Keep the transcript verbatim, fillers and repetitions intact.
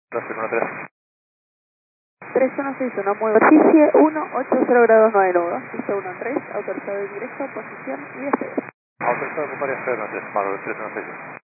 dos uno tres. tres uno seis uno, muy superficie, uno ocho cero grados nueve nudos, pista uno tres, autorizado de ingreso, posición y despegue. Autorizado ocupar y hacer, no tres, malo, tres uno seis uno.